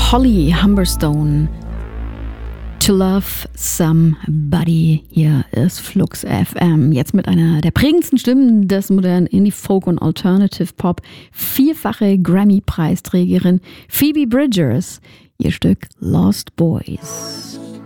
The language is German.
Holly Humberstone. To Love Somebody. Hier ist Flux FM. Jetzt mit einer der prägendsten Stimmen des modernen Indie Folk und Alternative Pop. 4-fache Grammy-Preisträgerin Phoebe Bridgers. Ihr Stück Lost Boys.